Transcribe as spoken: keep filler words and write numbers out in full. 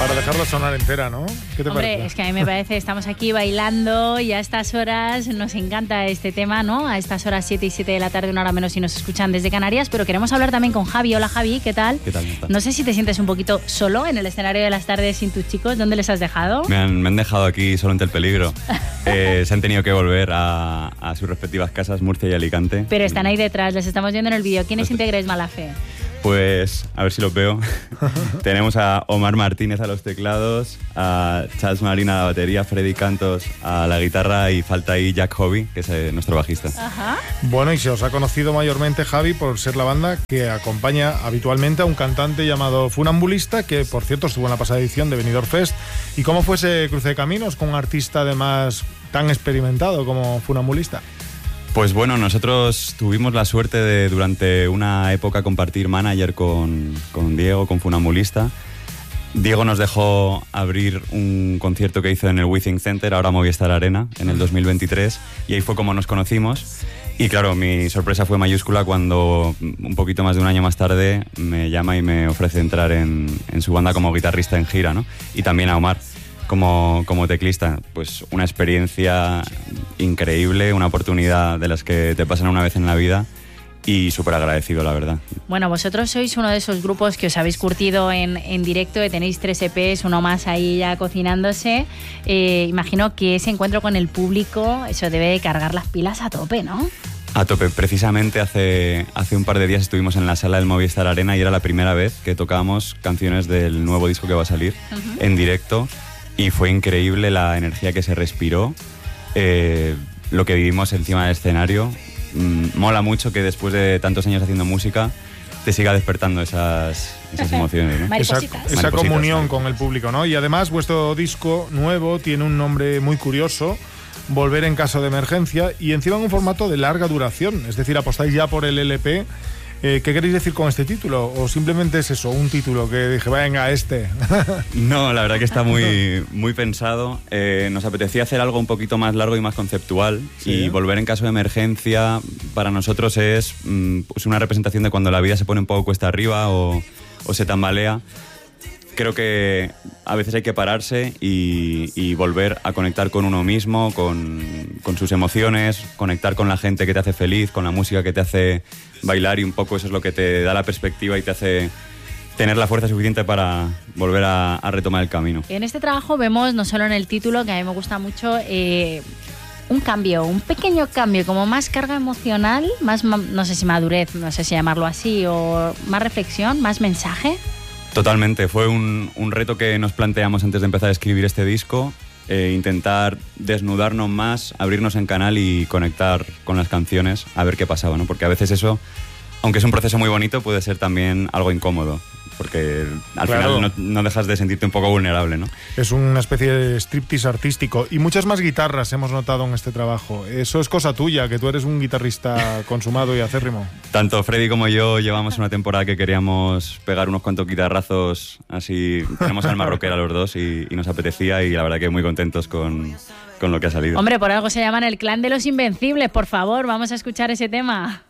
Para dejarla sonar entera, ¿no? ¿Qué te Hombre, parece? es que a mí me parece, estamos aquí bailando y a estas horas nos encanta este tema, ¿no? A estas horas siete y siete de la tarde, una hora menos si nos escuchan desde Canarias, pero queremos hablar también con Javi. Hola Javi, ¿qué tal? ¿Qué tal? ¿Qué tal? No sé si te sientes un poquito solo en el escenario de las tardes sin tus chicos. ¿Dónde les has dejado? Me han, me han dejado aquí solo ante el peligro. Eh, se han tenido que volver a, a sus respectivas casas, Murcia y Alicante. Pero están ahí detrás, les estamos viendo en el vídeo. ¿Quiénes integráis Malafe? Pues, a ver si los veo. Tenemos a Omar Martínez a los teclados, a Charles Marina a la batería, Freddy Cantos a la guitarra y falta ahí Jack Hobby, que es eh, nuestro bajista. Ajá. Bueno, y se os ha conocido mayormente, Javi, por ser la banda que acompaña habitualmente a un cantante llamado Funambulista, que por cierto estuvo en la pasada edición de Benidorm Fest. ¿Y cómo fue ese cruce de caminos con un artista además tan experimentado como Funambulista? Pues bueno, nosotros tuvimos la suerte de durante una época compartir manager con, con Diego, con Funambulista. Diego nos dejó abrir un concierto que hizo en el Withing Center, ahora Movistar Arena, en el dos mil veintitrés, y ahí fue como nos conocimos. Y claro, mi sorpresa fue mayúscula cuando un poquito más de un año más tarde me llama y me ofrece entrar en, en su banda como guitarrista en gira, ¿no? Y también a Omar como, como teclista. Pues una experiencia increíble, una oportunidad de las que te pasan una vez en la vida y súper agradecido, la verdad. Bueno, vosotros sois uno de esos grupos que os habéis curtido en, en directo, que tenéis tres E Pes, uno más ahí ya cocinándose. Eh, imagino que ese encuentro con el público, eso debe de cargar las pilas a tope, ¿no? A tope. Precisamente hace, hace un par de días estuvimos en la sala del Movistar Arena y era la primera vez que tocábamos canciones del nuevo disco que va a salir uh-huh. en directo y fue increíble la energía que se respiró, eh, lo que vivimos encima del escenario. Mm, mola mucho que después de tantos años haciendo música te siga despertando esas, esas emociones, ¿no? Esa, esa comunión ¿no? con el público, ¿no? Y además vuestro disco nuevo tiene un nombre muy curioso, Volver en caso de emergencia, y encima en un formato de larga duración, es decir, apostáis ya por el L P. Eh, ¿Qué queréis decir con este título? ¿O simplemente es eso, un título que dije, venga, este? No, la verdad que está muy, muy pensado. Eh, nos apetecía hacer algo un poquito más largo y más conceptual. ¿Sí? Y Volver en caso de emergencia para nosotros es mm, pues una representación de cuando la vida se pone un poco cuesta arriba o, o se tambalea. Creo que a veces hay que pararse y, y volver a conectar con uno mismo, con, con sus emociones, conectar con la gente que te hace feliz, con la música que te hace bailar, y un poco eso es lo que te da la perspectiva y te hace tener la fuerza suficiente para volver a, a retomar el camino. En este trabajo vemos, no solo en el título, que a mí me gusta mucho, eh, un cambio, un pequeño cambio, como más carga emocional, más, no sé si madurez, no sé si llamarlo así, o más reflexión, más mensaje. Totalmente, fue un, un reto que nos planteamos antes de empezar a escribir este disco, eh, intentar desnudarnos más, abrirnos en canal y conectar con las canciones a ver qué pasaba, ¿no? Porque a veces eso, aunque es un proceso muy bonito, puede ser también algo incómodo, porque al claro. final no, no dejas de sentirte un poco vulnerable, ¿no? Es una especie de striptease artístico, y muchas más guitarras hemos notado en este trabajo. Eso es cosa tuya, que tú eres un guitarrista consumado y acérrimo. Tanto Freddy como yo llevamos una temporada que queríamos pegar unos cuantos guitarrazos, así tenemos alma rockera los dos y, y nos apetecía, y la verdad que muy contentos con, con lo que ha salido. Hombre, por algo se llaman el clan de los invencibles, por favor, vamos a escuchar ese tema.